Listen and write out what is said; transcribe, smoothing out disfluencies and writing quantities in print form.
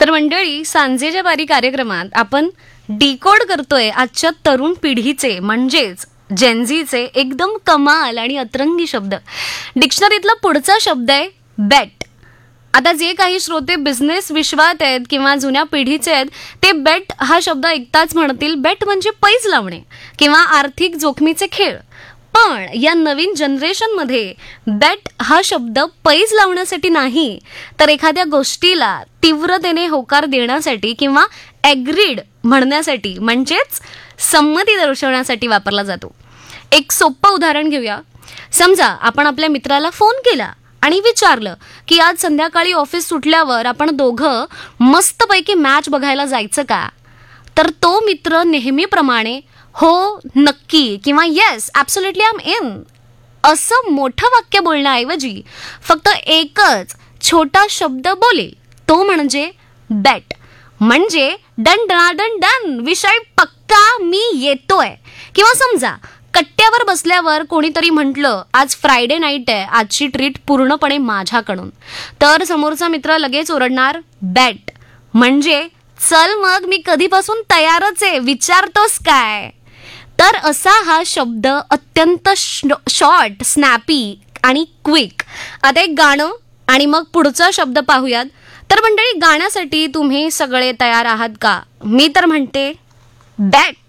तर मंडळी, सांजेच्या बारी कार्यक्रमात आपण डिकोड करतोय आजच्या तरुण पिढीचे म्हणजेच जेनझीचे एकदम कमाल आणि अतरंगी शब्द. डिक्शनरीतला पुढचा शब्द आहे बेट. आता जे काही श्रोते बिझनेस विश्वात आहेत किंवा जुन्या पिढीचे आहेत ते बेट हा शब्द ऐकताच म्हणतील बेट म्हणजे पैज लावणे किंवा आर्थिक जोखमीचे खेळ. पण या नवीन जनरेशनमध्ये बेट हा शब्द पैज लावण्यासाठी नाही तर एखाद्या गोष्टीला तीव्रतेने होकार देण्यासाठी किंवा ॲग्रीड म्हणण्यासाठी म्हणजेच संमती दर्शवण्यासाठी वापरला जातो. एक सोपं उदाहरण घेऊया. समजा आपण आपल्या मित्राला फोन केला आणि विचारलं की आज संध्याकाळी ऑफिस सुटल्यावर आपण दोघं मस्तपैकी मॅच बघायला जायचं का. तर तो मित्र नेहमीप्रमाणे हो, नक्की किंवा yes absolutely I am in असं मोठं वाक्य बोलण्याऐवजी फक्त एकच छोटा शब्द बोलेल, तो म्हणजे बेट. म्हणजे डन डन डन डन, विषय पक्का, मी येतोय. किंवा समजा कट्ट्यावर बसल्यावर कोणीतरी म्हटलं आज फ्रायडे नाईट आहे, आजची ट्रीट पूर्णपणे माझ्याकडून, तर समोरचा मित्र लगेच ओरडणार बेट. म्हणजे चल मग, मी कधीपासून तयारच आहे, विचारतोस काय. तर असा हा शब्द अत्यंत शॉर्ट, स्नॅपी आणि क्विक. आता एक गाणं आणि मग पुढचा शब्द पाहूयात. तर मंडळी, गाण्यासाठी तुम्ही सगळे तयार आहात का? मी तर म्हणते बेट.